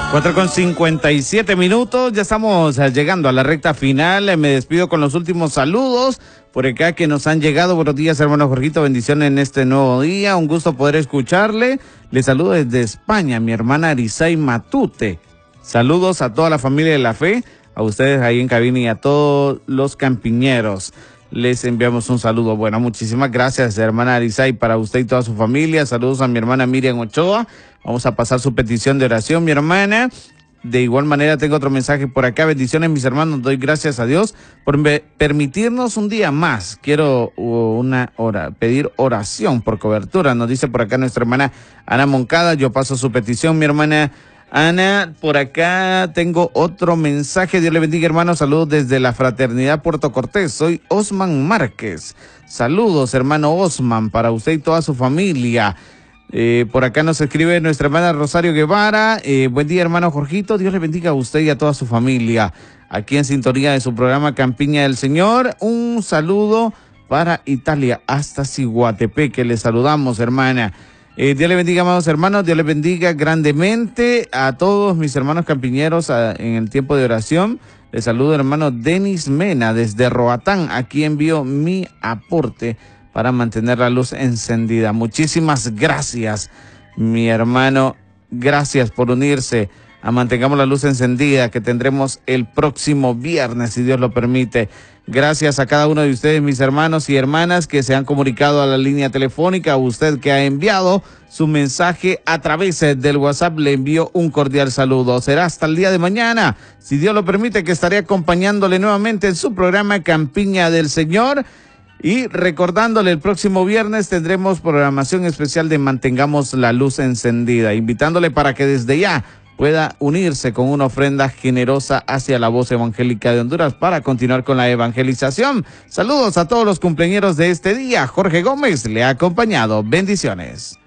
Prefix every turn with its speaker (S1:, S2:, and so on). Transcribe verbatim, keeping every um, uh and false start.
S1: cuatro con cincuenta y siete minutos, ya estamos llegando a la recta final. Me despido con los últimos saludos por acá que nos han llegado. Buenos días, hermano Jorgito, bendiciones en este nuevo día, un gusto poder escucharle. Le saludo desde España, mi hermana Arisay Matute. Saludos a toda la familia de la fe, a ustedes ahí en cabina y a todos los campiñeros. Les enviamos un saludo. Bueno, muchísimas gracias, hermana Arisay, para usted y toda su familia. Saludos a mi hermana Miriam Ochoa. Vamos a pasar su petición de oración, mi hermana. De igual manera, tengo otro mensaje por acá. Bendiciones, mis hermanos. Doy gracias a Dios por permitirnos un día más. Quiero una hora, pedir oración por cobertura. Nos dice por acá nuestra hermana Ana Moncada. Yo paso su petición, mi hermana Ana. Por acá tengo otro mensaje. Dios le bendiga, hermano. Saludos desde la Fraternidad Puerto Cortés. Soy Osman Márquez. Saludos, hermano Osman, para usted y toda su familia. Eh, por acá nos escribe nuestra hermana Rosario Guevara. Eh, buen día, hermano Jorgito. Dios le bendiga a usted y a toda su familia. Aquí en sintonía de su programa Campiña del Señor. Un saludo para Italia, hasta Ciguatepeque. Le saludamos, hermana. Eh, Dios le bendiga, amados hermanos. Dios le bendiga grandemente a todos mis hermanos campiñeros a, en el tiempo de oración. Les saludo, hermano Denis Mena, desde Roatán. Aquí envío mi aporte para mantener la luz encendida. Muchísimas gracias, mi hermano. Gracias por unirse a Mantengamos la Luz Encendida, que tendremos el próximo viernes, si Dios lo permite. Gracias a cada uno de ustedes, mis hermanos y hermanas, que se han comunicado a la línea telefónica. A usted que ha enviado su mensaje a través del WhatsApp, le envío un cordial saludo. Será hasta el día de mañana, si Dios lo permite, que estaré acompañándole nuevamente en su programa Campiña del Señor. Y recordándole, el próximo viernes tendremos programación especial de Mantengamos la Luz Encendida, invitándole para que desde ya pueda unirse con una ofrenda generosa hacia la Voz Evangélica de Honduras para continuar con la evangelización. Saludos a todos los cumpleañeros de este día. Jorge Gómez le ha acompañado. Bendiciones.